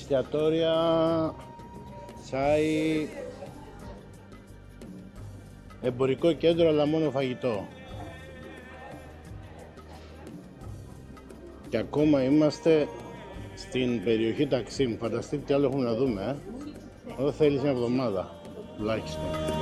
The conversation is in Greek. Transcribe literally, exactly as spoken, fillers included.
εστιατόρια, τσάι, εμπορικό κέντρο αλλά μόνο φαγητό. Και ακόμα είμαστε στην περιοχή Ταξίμ. Φανταστείτε τι άλλο έχουμε να δούμε, ε. Εδώ θέλεις μια εβδομάδα, τουλάχιστον.